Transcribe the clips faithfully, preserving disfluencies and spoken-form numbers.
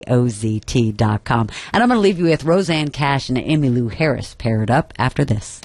O Z T dot com. And I'm going to leave you with Rosanne Cash and Emmylou Harris paired up after this.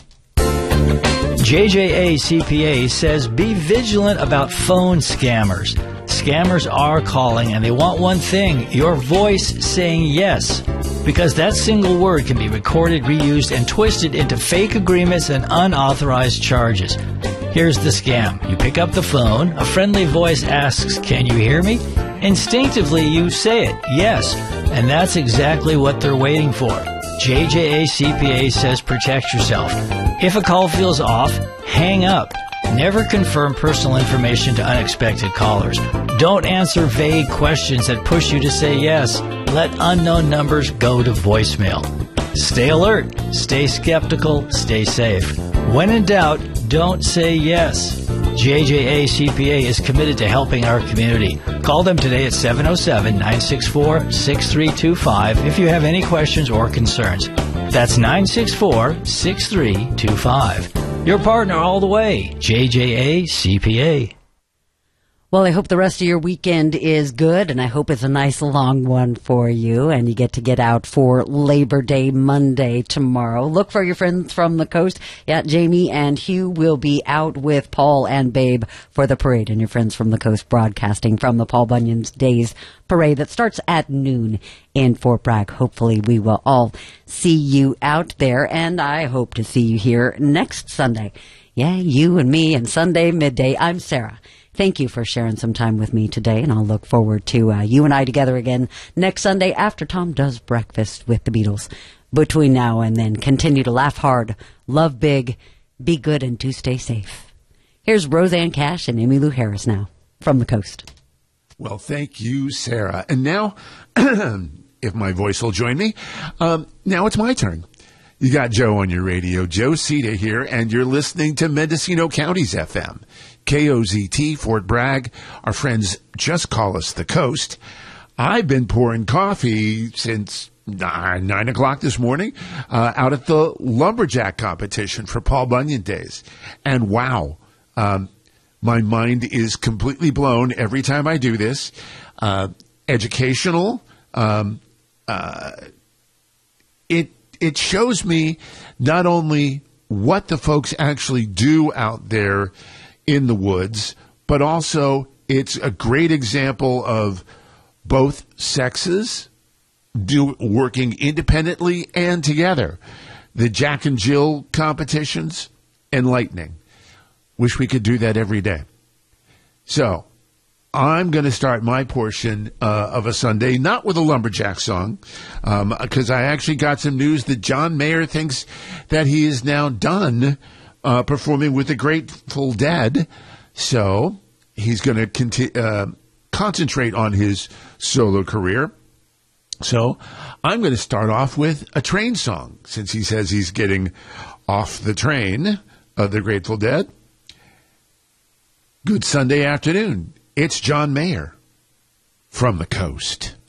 J J A C P A says be vigilant about phone scammers. Scammers are calling and they want one thing, your voice saying yes. Because that single word can be recorded, reused, and twisted into fake agreements and unauthorized charges. Here's the scam. You pick up the phone, a friendly voice asks, "Can you hear me?" Instinctively, you say it, yes, and that's exactly what they're waiting for. J J A C P A says protect yourself. If a call feels off, hang up. Never confirm personal information to unexpected callers. Don't answer vague questions that push you to say yes. Let unknown numbers go to voicemail. Stay alert, stay skeptical, stay safe. When in doubt, don't say yes. J J A C P A is committed to helping our community. Call them today at seven oh seven, nine six four, six three two five if you have any questions or concerns. That's nine six four, six three two five. Your partner all the way, J J A C P A. Well, I hope the rest of your weekend is good, and I hope it's a nice long one for you, and you get to get out for Labor Day Monday tomorrow. Look for your friends from the coast. Yeah, Jamie and Hugh will be out with Paul and Babe for the parade, and your friends from the coast broadcasting from the Paul Bunyan's Days Parade that starts at noon in Fort Bragg. Hopefully we will all see you out there, and I hope to see you here next Sunday. Yeah, you and me and Sunday midday. I'm Sarah. Thank you for sharing some time with me today, and I'll look forward to uh, you and I together again next Sunday after Tom does breakfast with the Beatles. Between now and then, continue to laugh hard, love big, be good, and to stay safe. Here's Rosanne Cash and Emmylou Harris now from the coast. Well, thank you, Sarah. And now, if my voice will join me, um, now it's my turn. You got Joe on your radio, Joe Cita here, and you're listening to Mendocino County's F M. K O Z T, Fort Bragg. Our friends just call us the coast. I've been pouring coffee since nine, nine o'clock this morning uh, out at the Lumberjack competition for Paul Bunyan Days. And wow, um, my mind is completely blown every time I do this. Uh, educational. Um, uh, it it shows me not only what the folks actually do out there in the woods, but also it's a great example of both sexes do working independently and together. The Jack and Jill competitions, enlightening. Wish we could do that every day. So I'm going to start my portion uh, of a Sunday, not with a Lumberjack song, because um, I actually got some news that John Mayer thinks that he is now done Uh, performing with the Grateful Dead, so he's going to conti- uh, concentrate on his solo career. So I'm going to start off with a train song, since he says he's getting off the train of the Grateful Dead. Good Sunday afternoon. It's John Mayer from the coast.